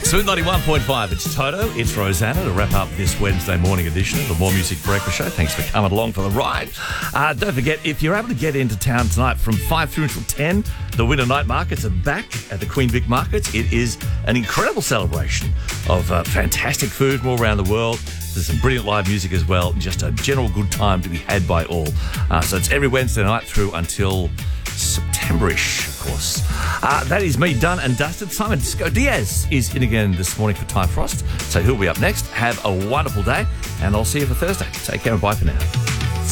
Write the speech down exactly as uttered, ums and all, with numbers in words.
Smooth ninety-one point five, it's Toto, it's Rosanna to wrap up this Wednesday morning edition of the More Music Breakfast Show. Thanks for coming along for the ride. Uh, don't forget, if you're able to get into town tonight from five through until ten, the winter night markets are back at the Queen Vic Markets. It is an incredible celebration of uh, fantastic food from all around the world. There's some brilliant live music as well, and just a general good time to be had by all. Uh, so it's every Wednesday night through until September-ish, of course. Uh, that is me done and dusted. Simon Disco Diaz is in again this morning for Ty Frost, so he'll be up next. Have a wonderful day, and I'll see you for Thursday. Take care and bye for now.